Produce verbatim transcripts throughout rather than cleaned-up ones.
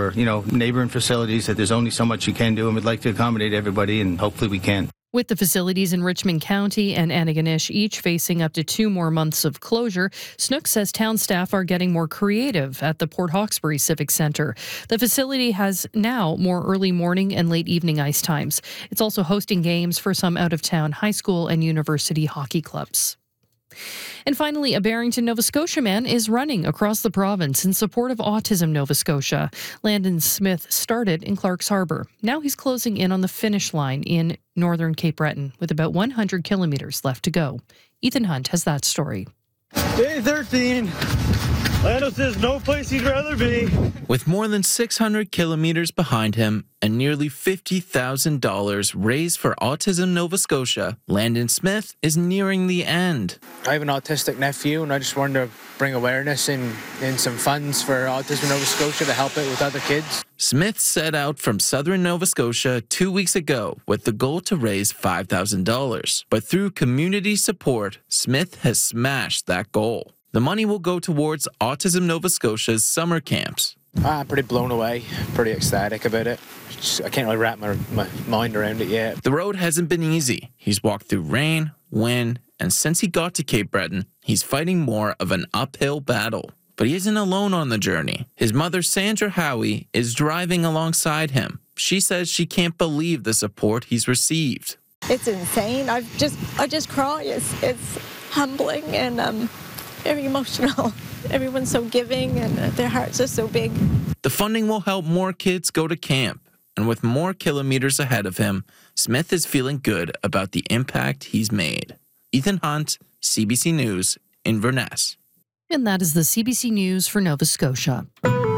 or, you know, neighboring facilities, that there's only so much you can do, and we'd like to accommodate everybody, and hopefully we can. With the facilities in Richmond County and Antigonish each facing up to two more months of closure, Snook says town staff are getting more creative at the Port Hawkesbury Civic Centre. The facility has now more early morning and late evening ice times. It's also hosting games for some out-of-town high school and university hockey clubs. And finally, a Barrington, Nova Scotia man is running across the province in support of Autism Nova Scotia. Landon Smith started in Clark's Harbour. Now he's closing in on the finish line in northern Cape Breton with about one hundred kilometres left to go. Ethan Hunt has that story. Day thirteen. Lando says no place he'd rather be. With more than six hundred kilometers behind him and nearly fifty thousand dollars raised for Autism Nova Scotia, Landon Smith is nearing the end. I have an autistic nephew, and I just wanted to bring awareness and, and some funds for Autism Nova Scotia to help it with other kids. Smith set out from southern Nova Scotia two weeks ago with the goal to raise five thousand dollars. But through community support, Smith has smashed that goal. The money will go towards Autism Nova Scotia's summer camps. Ah, I'm pretty blown away, pretty ecstatic about it. Just, I can't really wrap my, my mind around it yet. The road hasn't been easy. He's walked through rain, wind, and since he got to Cape Breton, he's fighting more of an uphill battle. But he isn't alone on the journey. His mother, Sandra Howie, is driving alongside him. She says she can't believe the support he's received. It's insane. I just, I just cry. It's, it's humbling and um, very emotional. Everyone's so giving and their hearts are so big. The funding will help more kids go to camp. And with more kilometers ahead of him, Smith is feeling good about the impact he's made. Ethan Hunt, C B C News, Inverness. And that is the C B C News for Nova Scotia.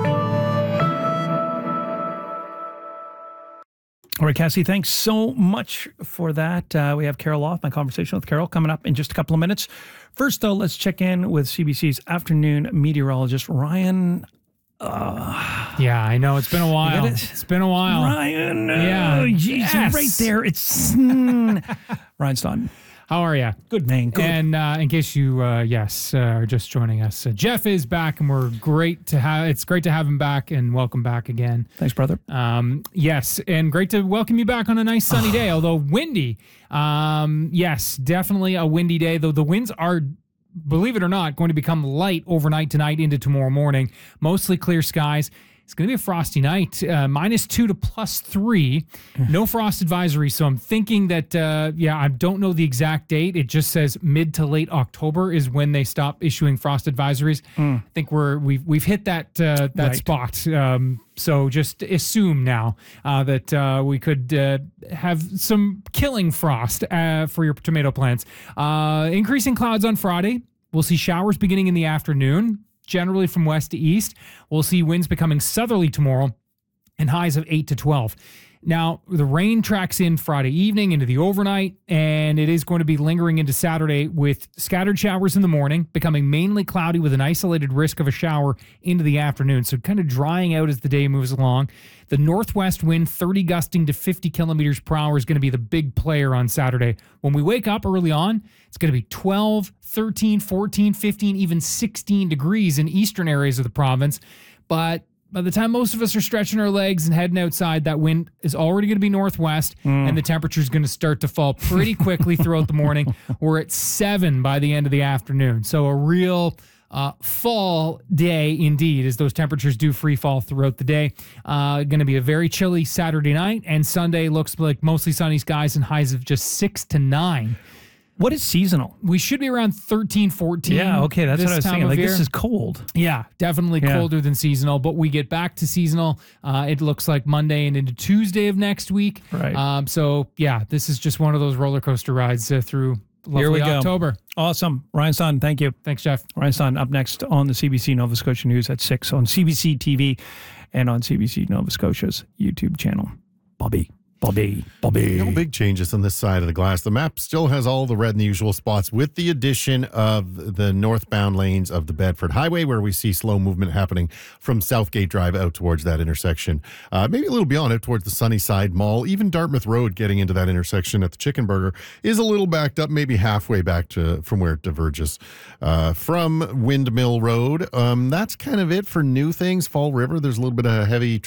All right, Cassie, thanks so much for that. Uh, we have Carol Off, my conversation with Carol, coming up in just a couple of minutes. First, though, let's check in with C B C's afternoon meteorologist, Ryan. Uh, yeah, I know. It's been a while. It? It's been a while. Ryan. Yeah. Oh, geez, yes. Right there. It's mm. Ryan Staunton. How are you? Good, man. Good. And uh, in case you, uh, yes, uh, are just joining us, uh, Jeff is back, and we're great to have. It's great to have him back, and welcome back again. Thanks, brother. Um, yes, and great to welcome you back on a nice sunny day, although windy. Um, yes, definitely a windy day, though the winds are, believe it or not, going to become light overnight tonight into tomorrow morning. Mostly clear skies. It's going to be a frosty night, uh, minus two to plus three. No frost advisory, so I'm thinking that, uh, yeah, I don't know the exact date. It just says mid to late October is when they stop issuing frost advisories. Mm. I think we're we've we've hit that uh, that right. spot. Um, so just assume now uh, that uh, we could uh, have some killing frost uh, for your tomato plants. Uh, increasing clouds on Friday. We'll see showers beginning in the afternoon, generally from west to east. We'll see winds becoming southerly tomorrow and highs of eight to twelve. Now, the rain tracks in Friday evening into the overnight, and it is going to be lingering into Saturday with scattered showers in the morning, becoming mainly cloudy with an isolated risk of a shower into the afternoon. So kind of drying out as the day moves along. The northwest wind, thirty gusting to fifty kilometers per hour, is going to be the big player on Saturday. When we wake up early on, it's going to be twelve, thirteen, fourteen, fifteen, even sixteen degrees in eastern areas of the province. But by the time most of us are stretching our legs and heading outside, that wind is already going to be northwest, mm. and the temperature is going to start to fall pretty quickly throughout the morning. We're at seven by the end of the afternoon. So a real uh, fall day indeed, as those temperatures do free fall throughout the day. Uh, going to be a very chilly Saturday night, and Sunday looks like mostly sunny skies and highs of just six to nine. What is seasonal? We should be around thirteen, fourteen. Yeah, okay, that's what I was thinking. Like, year. This is cold. Yeah, definitely yeah. colder than seasonal, but we get back to seasonal. Uh, it looks like Monday and into Tuesday of next week. Right. Um, so, yeah, this is just one of those roller coaster rides uh, through lovely Here we October. Go. Awesome. Ryan Staunton, thank you. Thanks, Jeff. Ryan Staunton up next on the C B C Nova Scotia News at six on C B C T V and on C B C Nova Scotia's YouTube channel. Bobby. Bobby, Bobby. No big changes on this side of the glass. The map still has all the red in the usual spots with the addition of the northbound lanes of the Bedford Highway, where we see slow movement happening from Southgate Drive out towards that intersection. Uh, maybe a little beyond it towards the Sunnyside Mall. Even Dartmouth Road getting into that intersection at the Chicken Burger is a little backed up, maybe halfway back to from where it diverges uh, from Windmill Road. Um, that's kind of it for new things. Fall River, there's a little bit of heavy